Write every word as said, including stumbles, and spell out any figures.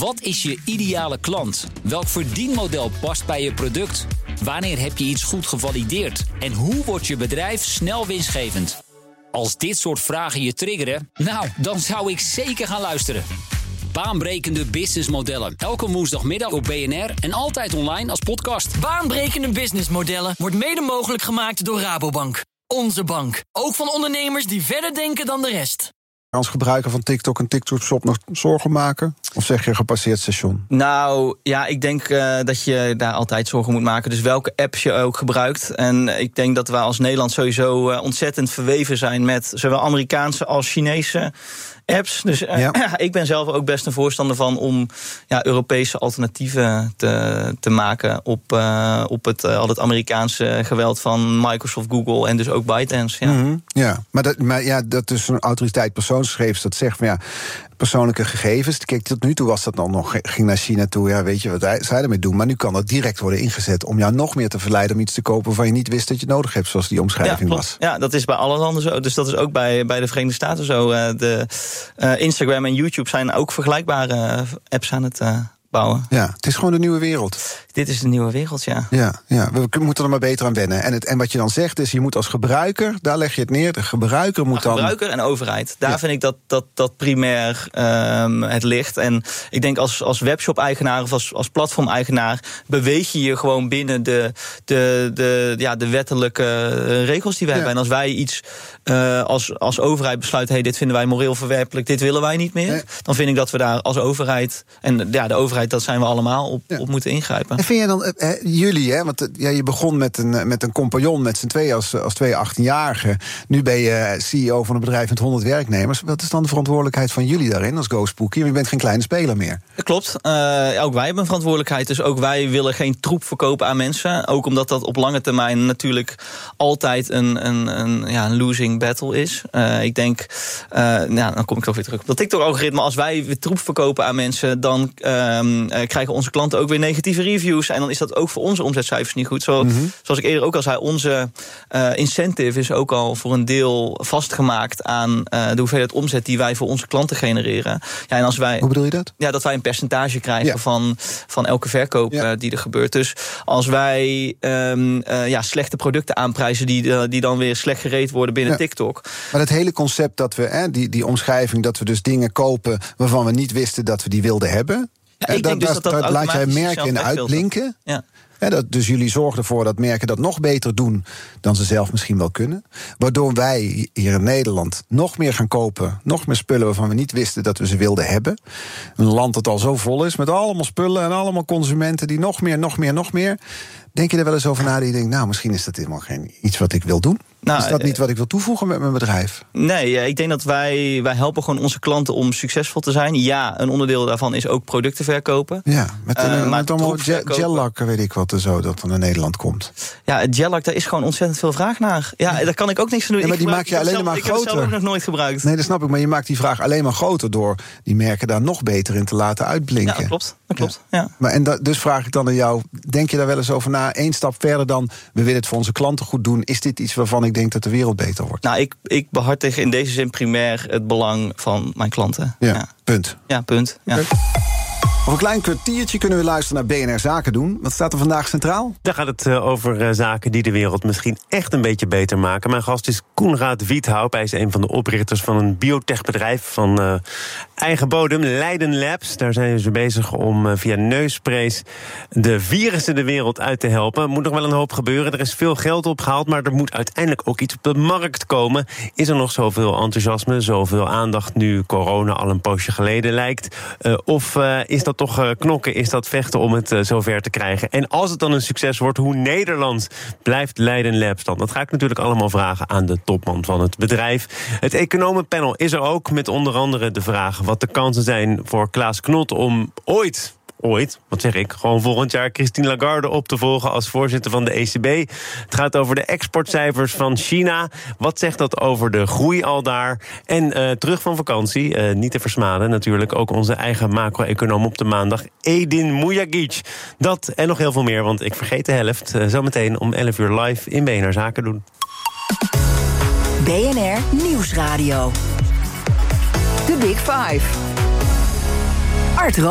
Wat is je ideale klant? Welk verdienmodel past bij je product? Wanneer heb je iets goed gevalideerd? En hoe wordt je bedrijf snel winstgevend? Als dit soort vragen je triggeren, nou, dan zou ik zeker gaan luisteren. Baanbrekende businessmodellen. Elke woensdagmiddag op B N R en altijd online als podcast. Baanbrekende businessmodellen wordt mede mogelijk gemaakt door Rabobank. Onze bank. Ook van ondernemers die verder denken dan de rest. Als gebruiker van TikTok en TikTok-shop nog zorgen maken? Of zeg je gepasseerd station? Nou, ja, ik denk uh, dat je daar altijd zorgen moet maken. Dus welke apps je ook gebruikt. En ik denk dat we als Nederland sowieso uh, ontzettend verweven zijn met zowel Amerikaanse als Chinese apps. Dus uh, ja. ik ben zelf ook best een voorstander van om ja, Europese alternatieven te, te maken op, uh, op het, uh, al het Amerikaanse geweld van Microsoft, Google en dus ook ByteDance. Ja, mm-hmm. ja maar, dat, maar ja, dat is een autoriteit persoonsgegevens dat zegt van ja, persoonlijke gegevens. Kijk, tot nu toe was dat dan nog, ging naar China toe, ja, weet je wat zij ermee doen. Maar nu kan dat direct worden ingezet om jou nog meer te verleiden om iets te kopen waarvan je niet wist dat je het nodig hebt, zoals die omschrijving ja, was. Ja, dat is bij alle landen zo. Dus dat is ook bij, bij de Verenigde Staten zo. Uh, de uh, Instagram en YouTube zijn ook vergelijkbare apps aan het uh, bouwen. Ja, het is gewoon de nieuwe wereld. Dit is de nieuwe wereld, ja. Ja, ja, we moeten er maar beter aan wennen. En, het, en wat je dan zegt is, je moet als gebruiker, daar leg je het neer, de gebruiker moet dan... Gebruiker en overheid. Daar ja. vind ik dat dat, dat primair um, het ligt. En ik denk als, als webshop-eigenaar of als, als platform-eigenaar beweeg je je gewoon binnen de, de, de, ja, de wettelijke regels die wij ja. hebben. En als wij iets uh, als, als overheid besluiten, hey, dit vinden wij moreel verwerpelijk, dit willen wij niet meer, nee. dan vind ik dat we daar als overheid, en ja, de overheid, dat zijn we allemaal, op, ja. op moeten ingrijpen. En vind je dan, eh, jullie, hè, want ja, je begon met een, met een compagnon, met z'n tweeën als, als twee achttienjarigen. Nu ben je C E O van een bedrijf met honderd werknemers. Wat is dan de verantwoordelijkheid van jullie daarin als GoSpooky? Want je bent geen kleine speler meer. Dat klopt. Uh, ook wij hebben een verantwoordelijkheid. Dus ook wij willen geen troep verkopen aan mensen. Ook omdat dat op lange termijn natuurlijk altijd een, een, een, ja, een losing battle is. Uh, ik denk, uh, nou, dan kom ik toch weer terug op dat TikTok-algoritme. Als wij weer troep verkopen aan mensen, dan uh, uh, krijgen onze klanten ook weer negatieve reviews. En dan is dat ook voor onze omzetcijfers niet goed. Zo, mm-hmm. Zoals ik eerder ook al zei, onze uh, incentive is ook al voor een deel vastgemaakt aan uh, de hoeveelheid omzet die wij voor onze klanten genereren. Ja, en als wij, Hoe bedoel je dat? Ja, dat wij een percentage krijgen ja. van, van elke verkoop ja. uh, die er gebeurt. Dus als wij um, uh, ja, slechte producten aanprijzen die, uh, die dan weer slecht gereed worden binnen ja. TikTok. Maar het hele concept dat we, hè, die, die omschrijving dat we dus dingen kopen waarvan we niet wisten dat we die wilden hebben. Ja, ik denk dat, dus dat dat dat laat jij merken in uitblinken. Ja. Ja, dat, dus jullie zorgen ervoor dat merken dat nog beter doen dan ze zelf misschien wel kunnen. Waardoor wij hier in Nederland nog meer gaan kopen, nog meer spullen waarvan we niet wisten dat we ze wilden hebben. Een land dat al zo vol is met allemaal spullen en allemaal consumenten die nog meer, nog meer, nog meer. Denk je er wel eens over na dat je denkt, nou, misschien is dat helemaal geen iets wat ik wil doen? Nou, is dat niet wat ik wil toevoegen met mijn bedrijf? Nee, ik denk dat wij, wij helpen gewoon onze klanten om succesvol te zijn. Ja, een onderdeel daarvan is ook producten verkopen. Ja, met, een, uh, met allemaal gel-lak, weet ik wat, zo, dat dan naar Nederland komt. Ja, het gel-lak, daar is gewoon ontzettend veel vraag naar. Ja, ja. daar kan ik ook niks aan doen. Ja, maar die maak je alleen zelf, maar ik groter. Ik heb het zelf ook nog nooit gebruikt. Nee, dat snap ik, maar je maakt die vraag alleen maar groter door die merken daar nog beter in te laten uitblinken. Ja, dat klopt. Dat klopt. Ja. Ja. Maar en da, dus vraag ik dan aan jou, denk je daar wel eens over na, één stap verder dan, we willen het voor onze klanten goed doen, is dit iets waarvan ik denk dat de wereld beter wordt? Nou, ik, ik behartig in deze zin primair het belang van mijn klanten. Ja, ja. punt. Ja, punt. Ja. Okay. Over een klein kwartiertje kunnen we luisteren naar B N R Zaken doen. Wat staat er vandaag centraal? Daar gaat het uh, over uh, zaken die de wereld misschien echt een beetje beter maken. Mijn gast is Koenraad Wiethoup. Hij is een van de oprichters van een biotechbedrijf van uh, eigen bodem, Leiden Labs. Daar zijn ze bezig om uh, via neussprays de virussen de wereld uit te helpen. Er moet nog wel een hoop gebeuren. Er is veel geld opgehaald, maar er moet uiteindelijk ook iets op de markt komen. Is er nog zoveel enthousiasme, zoveel aandacht nu corona al een poosje geleden lijkt? Uh, of uh, is dat toch uh, knokken, is dat vechten om het uh, zover te krijgen? En als het dan een succes wordt, hoe Nederland blijft Leiden Labs dan? Dat ga ik natuurlijk allemaal vragen aan de topman van het bedrijf. Het economenpanel is er ook, met onder andere de vraag wat de kansen zijn voor Klaas Knot om ooit... Ooit, wat zeg ik, gewoon volgend jaar Christine Lagarde op te volgen als voorzitter van de E C B. Het gaat over de exportcijfers van China. Wat zegt dat over de groei al daar? En uh, terug van vakantie, uh, niet te versmaden natuurlijk, ook onze eigen macro-econoom op de maandag, Edin Mujagic. Dat en nog heel veel meer, want ik vergeet de helft. Uh, zometeen om elf uur live in B N R Zaken doen. B N R Nieuwsradio. The Big Five. Art